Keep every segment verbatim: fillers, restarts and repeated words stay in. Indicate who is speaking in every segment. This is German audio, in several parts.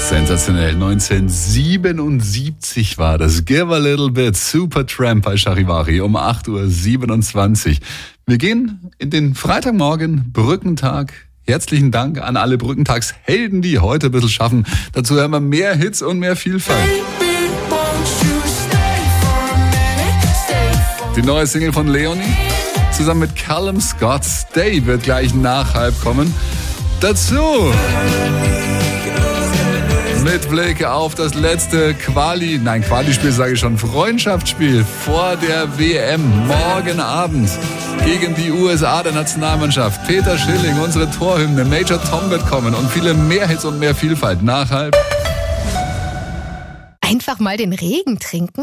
Speaker 1: Sensationell. neunzehnhundertsiebenundsiebzig war das. Give a Little Bit, Supertramp bei Charivari um acht Uhr siebenundzwanzig. Wir gehen in den Freitagmorgen, Brückentag. Herzlichen Dank an alle Brückentagshelden, die heute ein bisschen schaffen. Dazu hören wir mehr Hits und mehr Vielfalt. Die neue Single von Leonie zusammen mit Callum Scott, Stay, wird gleich nach halb kommen. Dazu mit Blick auf das letzte Quali, nein Quali-Spiel sage ich schon, Freundschaftsspiel vor der W M morgen Abend gegen die U S A der Nationalmannschaft. Peter Schilling, unsere Torhymne, Major Tom wird kommen und viele mehr Hits und mehr Vielfalt nach halb.
Speaker 2: Einfach mal den Regen trinken?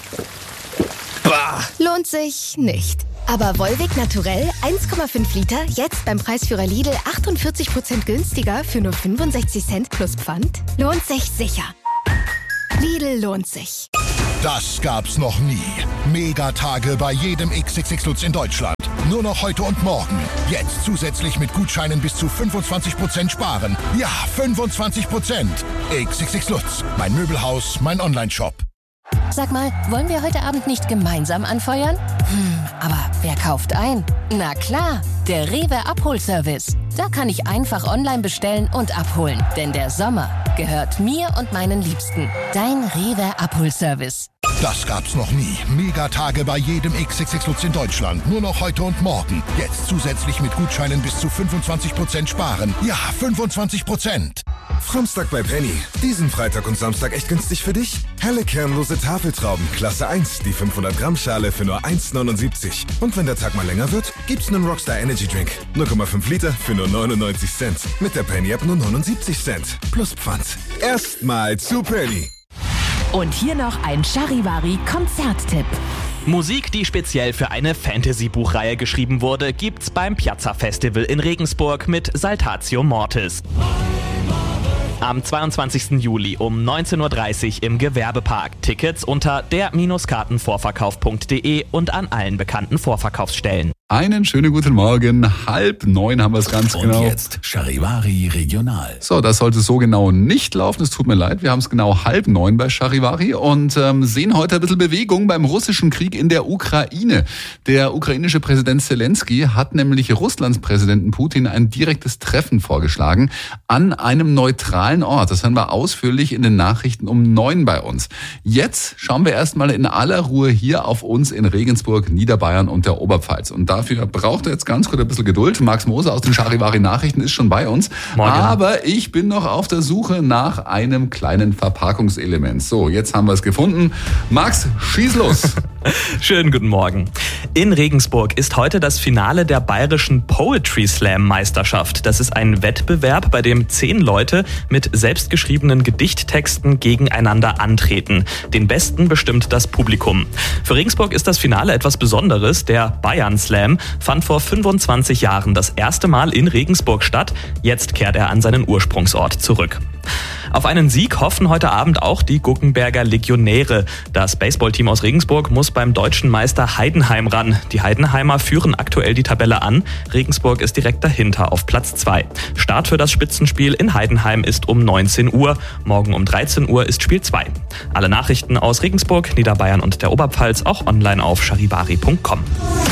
Speaker 2: Bah. Lohnt sich nicht. Aber Volvic Naturell eins Komma fünf Liter, jetzt beim Preisführer Lidl achtundvierzig Prozent günstiger für nur fünfundsechzig Cent plus Pfand? Lohnt sich sicher. Lidl lohnt sich.
Speaker 3: Das gab's noch nie. Megatage bei jedem X X X Lutz in Deutschland. Nur noch heute und morgen. Jetzt zusätzlich mit Gutscheinen bis zu fünfundzwanzig Prozent sparen. Ja, fünfundzwanzig Prozent. X X X Lutz, mein Möbelhaus, mein Onlineshop.
Speaker 4: Sag mal, wollen wir heute Abend nicht gemeinsam anfeuern? Hm, aber wer kauft ein? Na klar, der Rewe Abholservice. Da kann ich einfach online bestellen und abholen. Denn der Sommer gehört mir und meinen Liebsten. Dein Rewe Abholservice.
Speaker 3: Das gab's noch nie. Megatage bei jedem X X X Lutz in Deutschland. Nur noch heute und morgen. Jetzt zusätzlich mit Gutscheinen bis zu fünfundzwanzig Prozent sparen. Ja, fünfundzwanzig Prozent.
Speaker 5: Frommstag bei Penny. Diesen Freitag und Samstag echt günstig für dich? Helle kernlose Tafeltrauben, Klasse eins, die fünfhundert Gramm Schale für nur eins neunundsiebzig. Und wenn der Tag mal länger wird, gibt's einen Rockstar Energy Drink. null Komma fünf Liter für nur neunundneunzig Cent. Mit der Penny App nur neunundsiebzig Cent. Plus Pfand. Erstmal zu Penny.
Speaker 6: Und hier noch ein Charivari-Konzerttipp.
Speaker 7: Musik, die speziell für eine Fantasy-Buchreihe geschrieben wurde, gibt's beim Piazza Festival in Regensburg mit Saltatio Mortis. Am zweiundzwanzigsten Juli um neunzehn Uhr dreißig im Gewerbepark. Tickets unter der Kartenvorverkauf punkt de und an allen bekannten Vorverkaufsstellen.
Speaker 1: Einen schönen guten Morgen. Halb neun haben wir es ganz
Speaker 8: Und
Speaker 1: genau.
Speaker 8: Und jetzt Charivari Regional.
Speaker 1: So, das sollte so genau nicht laufen. Es tut mir leid. Wir haben es genau halb neun bei Charivari und ähm, sehen heute ein bisschen Bewegung beim russischen Krieg in der Ukraine. Der ukrainische Präsident Zelensky hat nämlich Russlands Präsidenten Putin ein direktes Treffen vorgeschlagen an einem neutralen Ort. Das hören wir ausführlich in den Nachrichten um neun bei uns. Jetzt schauen wir erstmal in aller Ruhe hier auf uns in Regensburg, Niederbayern und der Oberpfalz. Und dafür braucht er jetzt ganz kurz ein bisschen Geduld. Max Moser aus den Charivari Nachrichten ist schon bei uns.
Speaker 7: Morgen.
Speaker 1: Aber ich bin noch auf der Suche nach einem kleinen Verpackungselement. So, jetzt haben wir es gefunden. Max, schieß los.
Speaker 7: Schönen guten Morgen. In Regensburg ist heute das Finale der bayerischen Poetry Slam Meisterschaft. Das ist ein Wettbewerb, bei dem zehn Leute mit selbstgeschriebenen Gedichttexten gegeneinander antreten. Den besten bestimmt das Publikum. Für Regensburg ist das Finale etwas Besonderes. Der Bayern Slam fand vor fünfundzwanzig Jahren das erste Mal in Regensburg statt. Jetzt kehrt er an seinen Ursprungsort zurück. Auf einen Sieg hoffen heute Abend auch die Guggenberger Legionäre. Das Baseballteam aus Regensburg muss beim deutschen Meister Heidenheim ran. Die Heidenheimer führen aktuell die Tabelle an. Regensburg ist direkt dahinter auf Platz zwei. Start für das Spitzenspiel in Heidenheim ist um neunzehn Uhr. Morgen um dreizehn Uhr ist Spiel zwei. Alle Nachrichten aus Regensburg, Niederbayern und der Oberpfalz auch online auf charivari punkt com.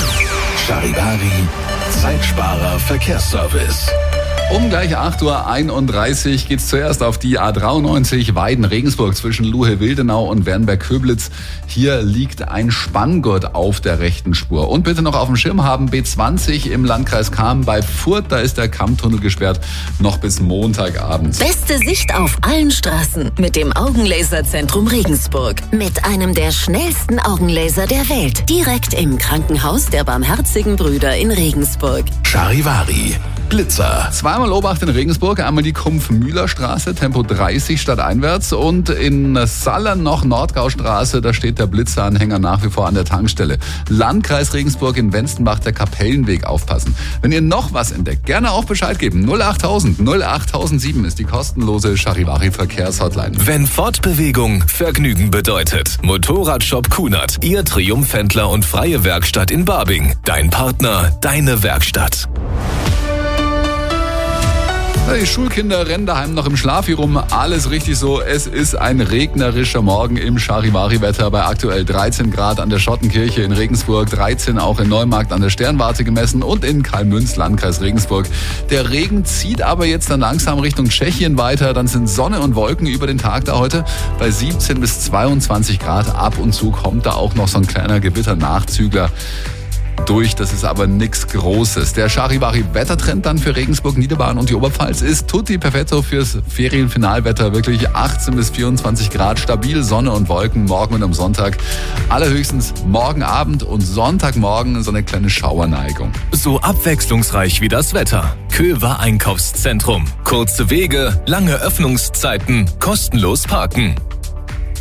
Speaker 8: Charivari, Zeitsparer Verkehrsservice.
Speaker 1: Um gleich acht Uhr einunddreißig geht's zuerst auf die A dreiundneunzig Weiden-Regensburg zwischen Luhe-Wildenau und Wernberg-Köblitz. Hier liegt ein Spanngurt auf der rechten Spur. Und bitte noch auf dem Schirm haben B zwanzig im Landkreis Cham bei Furth, da ist der Kammtunnel gesperrt, noch bis Montagabend.
Speaker 4: Beste Sicht auf allen Straßen mit dem Augenlaserzentrum Regensburg. Mit einem der schnellsten Augenlaser der Welt. Direkt im Krankenhaus der Barmherzigen Brüder in Regensburg.
Speaker 8: Charivari, Blitzer.
Speaker 1: Zweimal Obacht in Regensburg, einmal die Kumpf-Mühler-Straße, Tempo dreißig stadteinwärts und in Sallern noch Nordgaustraße, da steht der Blitzeranhänger nach wie vor an der Tankstelle. Landkreis Regensburg in Wenstenbach, der Kapellenweg, aufpassen. Wenn ihr noch was entdeckt, gerne auch Bescheid geben. null achttausend null achttausendsieben ist die kostenlose Charivari-Verkehrshotline.
Speaker 8: Wenn Fortbewegung Vergnügen bedeutet. Motorradshop Kunert, Ihr Triumphhändler und freie Werkstatt in Barbing. Dein Partner, deine Werkstatt.
Speaker 1: Die Schulkinder rennen daheim noch im Schlafi rum. Alles richtig so. Es ist ein regnerischer Morgen im Charivari-Wetter bei aktuell dreizehn Grad an der Schottenkirche in Regensburg, dreizehn auch in Neumarkt an der Sternwarte gemessen und in Kalmünz, Landkreis Regensburg. Der Regen zieht aber jetzt dann langsam Richtung Tschechien weiter. Dann sind Sonne und Wolken über den Tag da heute bei siebzehn bis zweiundzwanzig Grad. Ab und zu kommt da auch noch so ein kleiner Gewitter-Nachzügler durch, das ist aber nichts Großes. Der Charivari-Wettertrend dann für Regensburg, Niederbayern und die Oberpfalz ist tutti perfetto fürs Ferienfinalwetter. Wirklich achtzehn bis vierundzwanzig Grad, stabil, Sonne und Wolken, morgen und am Sonntag. Allerhöchstens morgen Abend und Sonntagmorgen so eine kleine Schauerneigung.
Speaker 8: So abwechslungsreich wie das Wetter. Köver Einkaufszentrum. Kurze Wege, lange Öffnungszeiten, kostenlos parken.